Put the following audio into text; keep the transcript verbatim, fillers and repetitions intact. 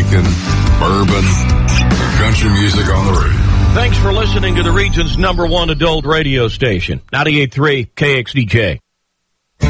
bacon, bourbon, country music on the radio. Thanks for listening to the region's number one adult radio station, ninety-eight point three K X D J.